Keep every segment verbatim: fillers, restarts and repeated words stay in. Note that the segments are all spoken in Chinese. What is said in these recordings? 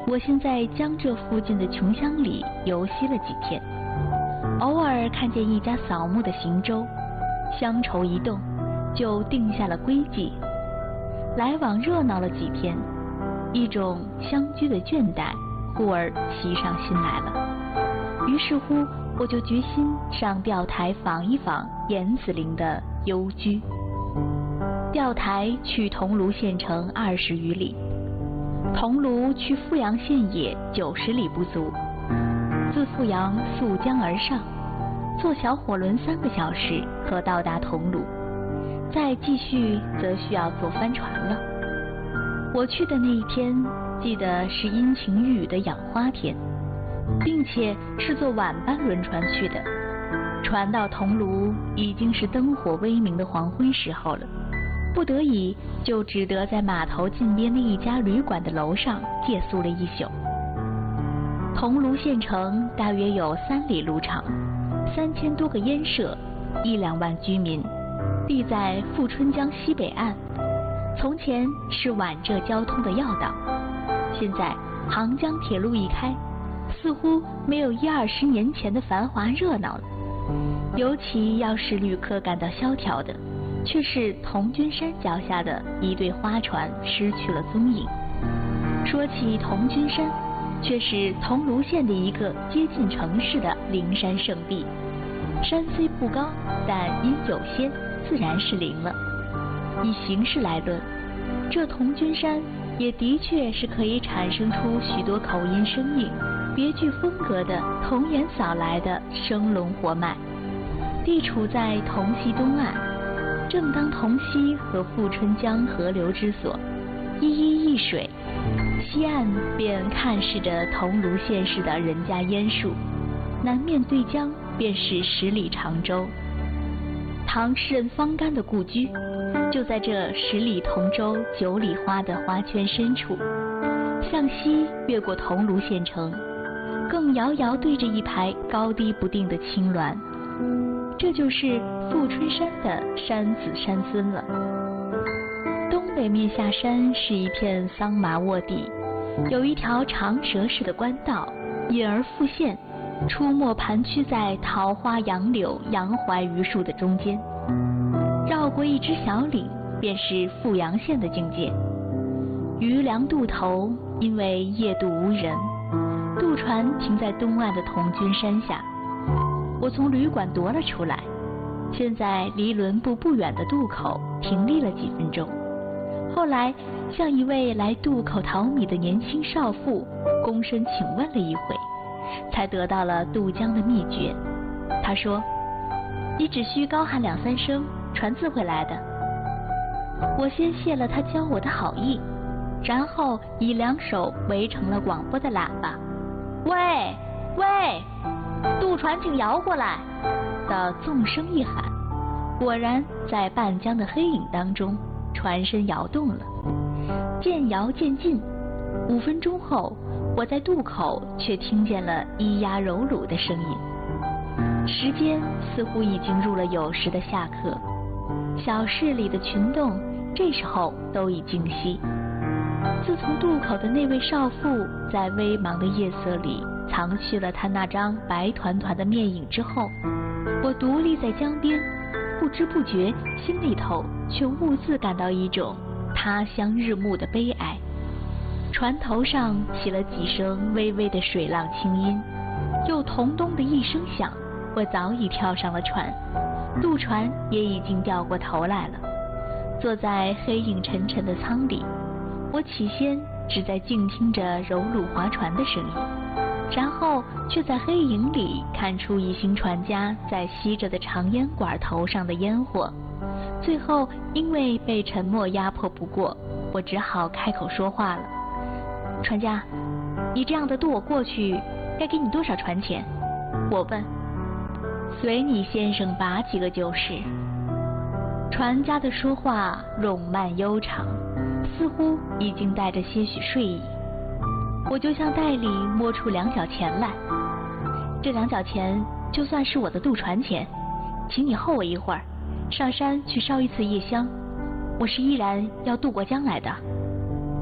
我先在江浙附近的穷乡里游息了几天，偶尔看见一家扫墓的行舟，乡愁一动，就定下了归计。来往热闹了几天，一种相居的倦怠忽而袭上心来了。于是乎，我就决心上钓台访一访严子陵的幽居。钓台去桐庐县城二十余里，桐庐去富阳县也九十里不足。自富阳溯江而上，坐小火轮三个小时可到达桐庐，再继续则需要坐帆船了。我去的那一天，记得是阴晴雨雨的养花天，并且是坐晚班轮船去的。船到桐庐已经是灯火微明的黄昏时候了，不得已就只得在码头近边的一家旅馆的楼上借宿了一宿。桐庐县城大约有三里路长，三千多个烟舍，一两万居民，地在富春江西北岸，从前是皖浙交通的要道，现在杭江铁路一开，似乎没有一二十年前的繁华热闹了。尤其要使旅客感到萧条的，却是童军山脚下的一对花船失去了踪影。说起童军山，却是桐庐县的一个接近城市的灵山圣地。山虽不高，但因有仙，自然是灵了。以形式来论，这童军山也的确是可以产生出许多口音生硬、别具风格的童颜扫来的生龙活脉。地处在桐溪东岸，正当桐溪和富春江河流之所，一一一水，西岸便看视着桐庐县市的人家烟树，南面对江便是十里长洲。唐诗人方干的故居就在这十里同洲九里花的花圈深处，向西越过桐庐县城，更遥遥对着一排高低不定的青峦，这就是富春山的山子山村了。东北面下山是一片桑麻沃地，有一条长蛇式的官道，隐而复现，出没盘曲在桃花杨柳杨槐榆树的中间。绕过一只小岭，便是富阳县的境界。渔梁渡头，因为夜渡无人，渡船停在东岸的桐军山下。我从旅馆踱了出来，现在离轮部不远的渡口停立了几分钟。后来向一位来渡口淘米的年轻少妇躬身请问了一回，才得到了渡江的秘诀。他说：“你只需高喊两三声，船自会来的。”我先谢了他教我的好意，然后以两手围成了广播的喇叭：“喂喂，渡船请摇过来！”的纵声一喊，果然在半江的黑影当中，船身摇动了，渐摇渐近。五分钟后，我在渡口却听见了咿呀柔乳的声音。时间似乎已经入了酉时的下课，小市里的群动这时候都已静息。自从渡口的那位少妇在微茫的夜色里藏去了她那张白团团的面影之后，我独立在江边，不知不觉心里头却兀自感到一种他乡日暮的悲哀。船头上起了几声微微的水浪轻音，又咚咚的一声响，我早已跳上了船，渡船也已经掉过头来了。坐在黑影沉沉的舱里，我起先只在静听着柔橹划船的声音，然后却在黑影里看出一行船家在吸着的长烟管头上的烟火。最后因为被沉默压迫不过，我只好开口说话了：“船家，你这样的渡我过去，该给你多少船钱？”我问。随你先生把几个就是。船家的说话冗漫悠长，似乎已经带着些许睡意。我就向袋里摸出两角钱来，这两角钱就算是我的渡船钱，请你候我一会儿，上山去烧一次夜香，我是依然要渡过江来的。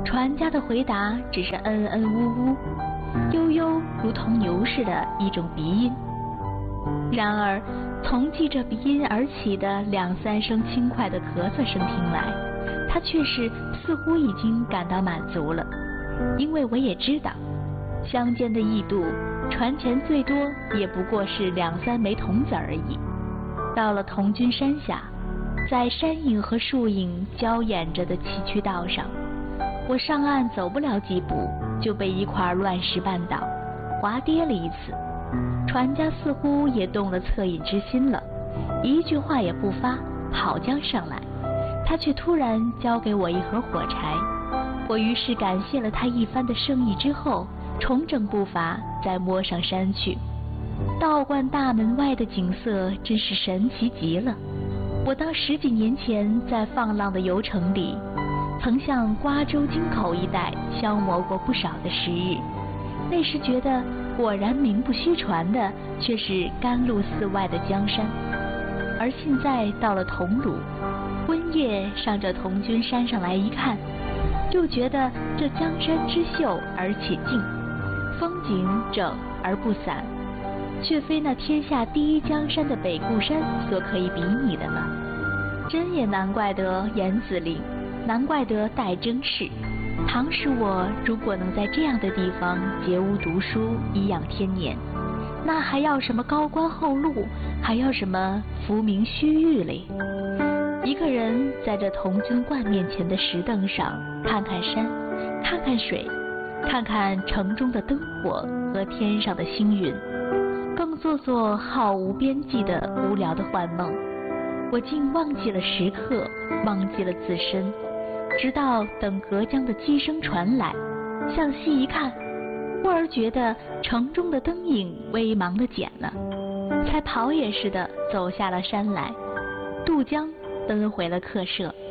船家的回答只是嗯嗯呜呜，悠悠如同牛似的一种鼻音。然而从记着鼻音而起的两三声轻快的咳嗽声听来，他却是似乎已经感到满足了，因为我也知道，乡间的异度，船钱最多也不过是两三枚铜子而已。到了童军山下，在山影和树影交掩着的崎岖道上，我上岸走不了几步，就被一块乱石绊倒，滑跌了一次。船家似乎也动了恻隐之心了，一句话也不发，跑将上来。他却突然交给我一盒火柴，我于是感谢了他一番的盛意之后，重整步伐，再摸上山去。道观大门外的景色真是神奇极了。我当十几年前在放浪的游程里，曾向瓜州京口一带消磨过不少的时日，那时觉得果然名不虚传的却是甘露寺外的江山。而现在到了桐庐，昏夜上这童军山上来一看，就觉得这江山之秀而且静，风景整而不散，却非那天下第一江山的北固山所可以比拟的了。真也难怪得严子陵，难怪得戴征士。倘使我如果能在这样的地方节屋读书，颐养天年，那还要什么高官厚禄，还要什么浮名虚誉嘞？一个人在这童军观面前的石凳上，看看山，看看水，看看城中的灯火和天上的星云，更做做毫无边际的无聊的幻梦。我竟忘记了时刻，忘记了自身，直到等隔江的机声传来，向西一看，忽而觉得城中的灯影微茫的减了，才跑也似的走下了山来，渡江奔回了客舍。